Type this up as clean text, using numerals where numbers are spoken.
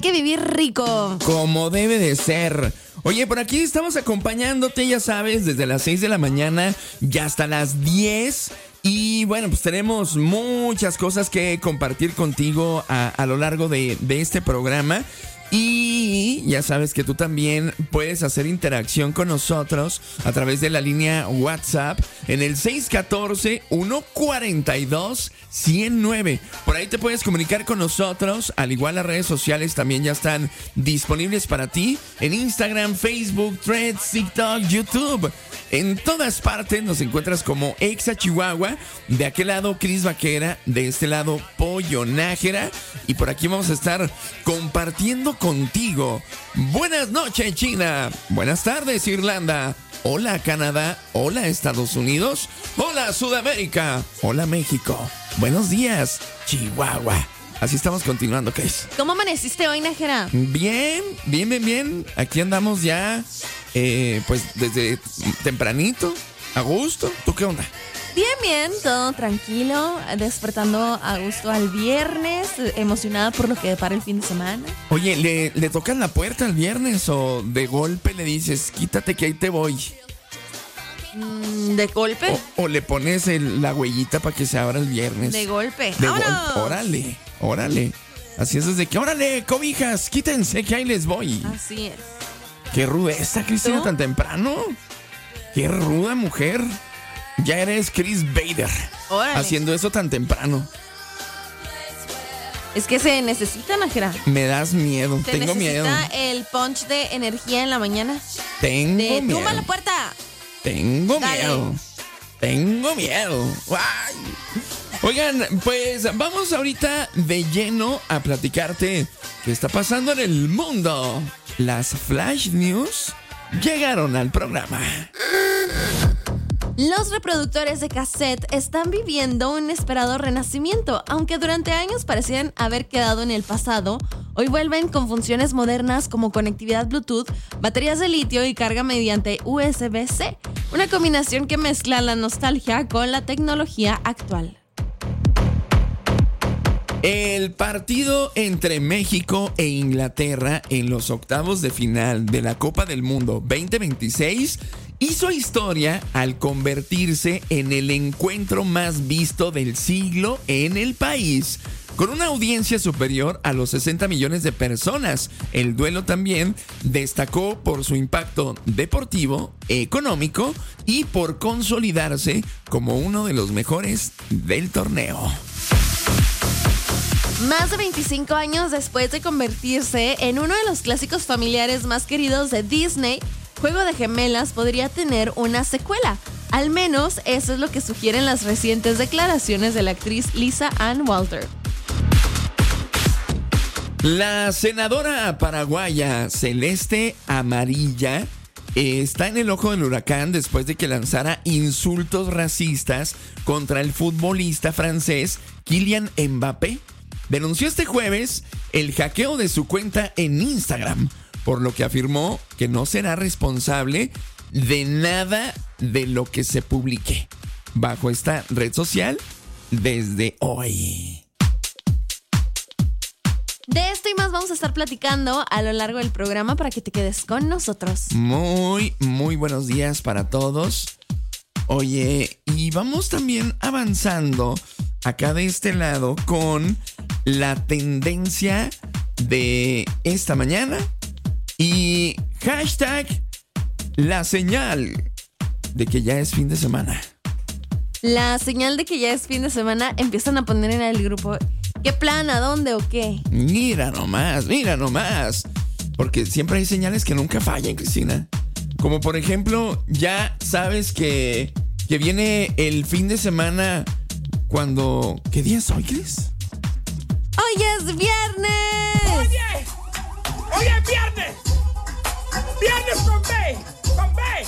que vivir rico. Como debe de ser. Oye, por aquí estamos acompañándote, ya sabes, desde las 6 de la mañana y hasta las 10. Y bueno, pues tenemos muchas cosas que compartir contigo a lo largo de este programa. Y ya sabes que tú también puedes hacer interacción con nosotros a través de la línea WhatsApp en el 614-142-109. Por ahí te puedes comunicar con nosotros. Al igual las redes sociales también ya están disponibles para ti en Instagram, Facebook, Threads, TikTok, YouTube. En todas partes nos encuentras como Exa Chihuahua. De aquel lado Cris Vaquera, de este lado Pollo Nájera. Y por aquí vamos a estar compartiendo contigo. Buenas noches, China. Buenas tardes, Irlanda. Hola, Canadá. Hola, Estados Unidos. Hola, Sudamérica. Hola, México. Buenos días, Chihuahua. Así estamos continuando, Cris. ¿Cómo amaneciste hoy, Nájera? Bien. Aquí andamos ya, pues desde tempranito, a gusto. ¿Tú qué onda? Bien, todo tranquilo, despertando a gusto al viernes, emocionada por lo que depara el fin de semana. Oye, ¿le tocan la puerta el viernes o de golpe le dices, quítate que ahí te voy? ¿De golpe? O le pones la huellita para que se abra el viernes. De golpe. Órale. Así es desde que, órale, cobijas, quítense que ahí les voy. Así es. Qué rudeza, Cristina, ¿Tú? tan temprano. Qué ruda mujer. Ya eres Chris Vader. Órale. Haciendo eso tan temprano. Es que se necesita, Nájera. Me das miedo. Tengo miedo. ¿Se necesita el punch de energía en la mañana? Tengo miedo. ¡Tumba la puerta! Tengo Dale. miedo. Ay. Oigan, pues vamos ahorita de lleno a platicarte qué está pasando en el mundo. Las Flash News llegaron al programa. Los reproductores de cassette están viviendo un inesperado renacimiento. Aunque durante años parecían haber quedado en el pasado, hoy vuelven con funciones modernas como conectividad Bluetooth, baterías de litio y carga mediante USB-C. Una combinación que mezcla la nostalgia con la tecnología actual. El partido entre México e Inglaterra en los octavos de final de la Copa del Mundo 2026 hizo historia al convertirse en el encuentro más visto del siglo en el país, con una audiencia superior a los 60 millones de personas. El duelo también destacó por su impacto deportivo, económico y por consolidarse como uno de los mejores del torneo. Más de 25 años después de convertirse en uno de los clásicos familiares más queridos de Disney, Juego de Gemelas podría tener una secuela. Al menos eso es lo que sugieren las recientes declaraciones de la actriz Lisa Ann Walter. La senadora paraguaya Celeste Amarilla está en el ojo del huracán después de que lanzara insultos racistas contra el futbolista francés Kylian Mbappé. Denunció este jueves el hackeo de su cuenta en Instagram, por lo que afirmó que no será responsable de nada de lo que se publique bajo esta red social desde hoy. De esto y más vamos a estar platicando a lo largo del programa para que te quedes con nosotros. Muy buenos días para todos. Oye, y vamos también avanzando acá de este lado con la tendencia de esta mañana y hashtag la señal de que ya es fin de semana. La señal de que ya es fin de semana empiezan a poner en el grupo ¿qué plan? ¿A dónde o qué? Mira nomás. Porque siempre hay señales que nunca fallan, Cristina. Como por ejemplo, ya sabes que viene el fin de semana cuando... ¿Qué día es hoy, Cris? ¡Hoy es viernes! ¡Oye! ¡Hoy es viernes! ¡Viernes con B!